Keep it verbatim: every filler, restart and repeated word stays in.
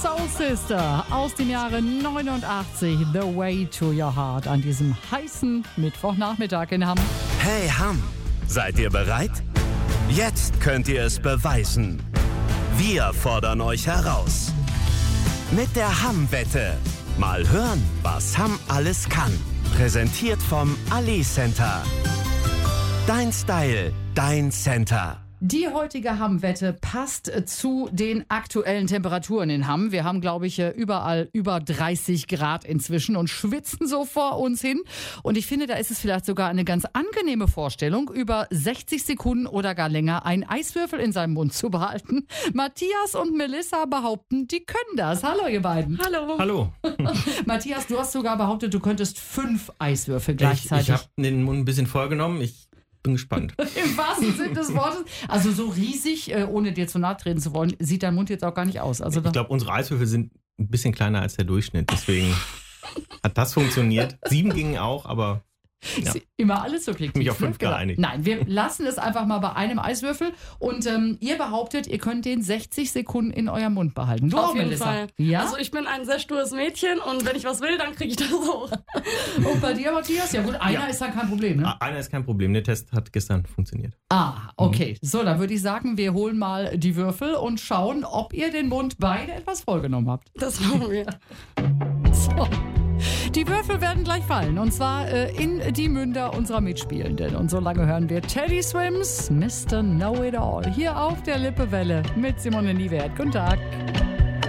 Soul Sister aus dem Jahre neunundachtzig, The Way to Your Heart, an diesem heißen Mittwochnachmittag in Hamm. Hey Hamm, seid ihr bereit? Jetzt könnt ihr es beweisen. Wir fordern euch heraus. Mit der Hamm-Wette. Mal hören, was Hamm alles kann. Präsentiert vom Ali Center. Dein Style, dein Center. Die heutige Hamm-Wette passt zu den aktuellen Temperaturen in Hamm. Wir haben, glaube ich, überall über dreißig Grad inzwischen und schwitzen so vor uns hin. Und ich finde, da ist es vielleicht sogar eine ganz angenehme Vorstellung, über sechzig Sekunden oder gar länger einen Eiswürfel in seinem Mund zu behalten. Matthias und Melissa behaupten, die können das. Hallo, ihr beiden. Hallo. Hallo. Matthias, du hast sogar behauptet, du könntest fünf Eiswürfel gleichzeitig. Ich, ich habe den Mund ein bisschen vollgenommen. Ich bin gespannt. Im wahrsten Sinne des Wortes. Also so riesig, ohne dir zu nahe treten zu wollen, sieht dein Mund jetzt auch gar nicht aus. Also ich glaube, unsere Eiswürfel sind ein bisschen kleiner als der Durchschnitt. Deswegen hat das funktioniert. Sieben gingen auch, aber ja. Immer alles so kriegt. Mich auf fünf geeinigt. Nein, wir lassen es einfach mal bei einem Eiswürfel. Und ähm, ihr behauptet, ihr könnt den sechzig Sekunden in eurem Mund behalten. Du Auf auch, jeden Melissa. Fall. Ja? Also ich bin ein sehr stures Mädchen und wenn ich was will, dann kriege ich das auch. Und bei dir, Matthias? Ja gut, einer Ja. ist dann kein Problem, ne? Einer ist kein Problem. Der Test hat gestern funktioniert. Ah, okay. Mhm. So, dann würde ich sagen, wir holen mal die Würfel und schauen, ob ihr den Mund beide etwas vollgenommen habt. Das machen wir. So. Die Würfel werden gleich fallen, und zwar äh, in die Münder unserer Mitspielenden. Und so lange hören wir Teddy Swims, Mister Know-It-All, hier auf der Lippewelle mit Simone Niewert. Guten Tag.